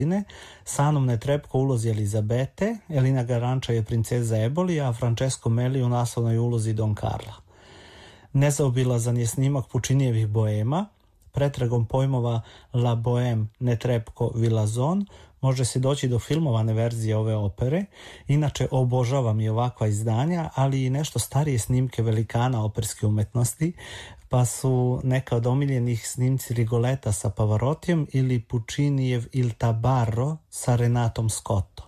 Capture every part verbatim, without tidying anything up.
Sa Anom Netrebko u ulozi Elizabete, Elina Garanča je princeza Eboli, a Francesco Meli u naslovnoj ulozi Don Carla. Nezaobilazan je snimak Pučinijevih Boema, pretragom pojmova La Bohème, Netrebko, Villazon, može se doći do filmovane verzije ove opere. Inače, obožavam i ovakva izdanja, ali i nešto starije snimke velikana operske umetnosti, pa su neka od omiljenih snimci Rigoleta sa Pavarottijem ili Pučinijev Il Tabarro sa Renatom Scotto.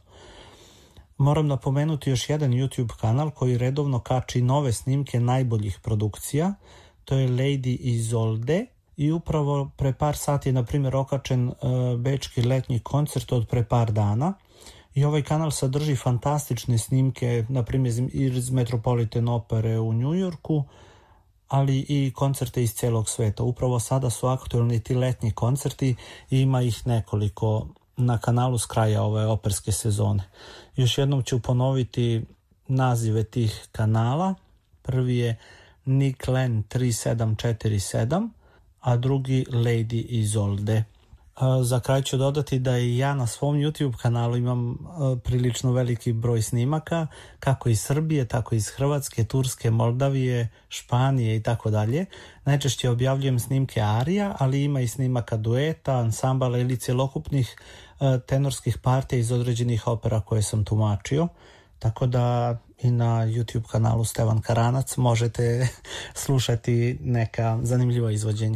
Moram napomenuti još jedan YouTube kanal koji redovno kači nove snimke najboljih produkcija, to je Lady Isolde, i upravo pre par sati je na primjer okačen uh, bečki letnji koncert od pre par dana i ovaj kanal sadrži fantastične snimke, na primjer iz Metropolitan opere u Njujorku, ali i koncerte iz cijelog sveta. Upravo sada su aktualni ti letnji koncerti i ima ih nekoliko na kanalu s kraja ove operske sezone. Još jednom ću ponoviti nazive tih kanala. Prvi je Nick Len tri sedam četiri sedam, a drugi Lady Isolde. Za kraj ću dodati da i ja na svom YouTube kanalu imam prilično veliki broj snimaka, kako iz Srbije, tako iz Hrvatske, Turske, Moldavije, Španije i tako dalje. Najčešće objavljujem snimke arija, ali ima i snimaka dueta, ansambala ili cjelokupnih tenorskih partija iz određenih opera koje sam tumačio. Tako da i na YouTube kanalu Stevan Karanac možete slušati neka zanimljiva izvođenja.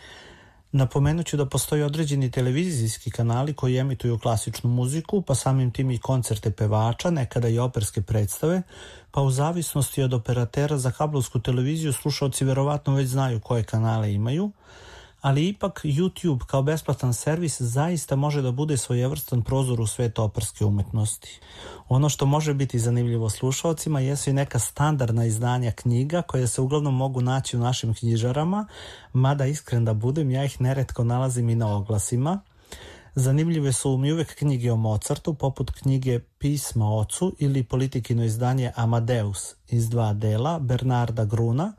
Napomenut ću da postoji određeni televizijski kanali koji emituju klasičnu muziku, pa samim tim i koncerte pevača, nekada i operske predstave, pa u zavisnosti od operatera za kablovsku televiziju slušaoci verovatno već znaju koje kanale imaju, ali ipak YouTube kao besplatan servis zaista može da bude svojevrstan prozor u svet operske umetnosti. Ono što može biti zanimljivo slušaocima jesu i neka standardna izdanja knjiga koje se uglavnom mogu naći u našim knjižarama, mada iskren da budem, ja ih neretko nalazim i na oglasima. Zanimljive su mi uvek knjige o Mozartu, poput knjige Pisma ocu ili politikino izdanje Amadeus iz dva dela Bernarda Gruna,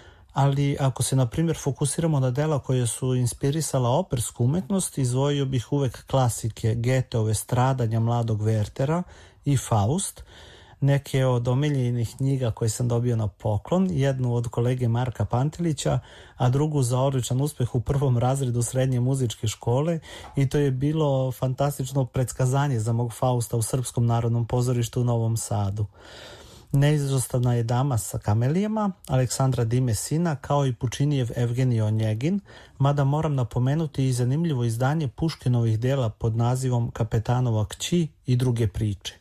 ali ako se na primjer fokusiramo na dela koje su inspirisala opersku umetnost, izdvojio bih uvek klasike Goetheove Stradanja mladog Wertera i Faust, neke od omiljenih knjiga koje sam dobio na poklon, jednu od kolege Marka Pantelića, a drugu za odličan uspeh u prvom razredu srednje muzičke škole, i to je bilo fantastično predskazanje za mog Fausta u Srpskom narodnom pozorištu u Novom Sadu. Neizostavna je Dama sa kamelijama, Aleksandra Dimesina, kao i Pučinijev Evgenij Onjegin, mada moram napomenuti i zanimljivo izdanje Puškinovih dela pod nazivom Kapetanova kći i druge priče.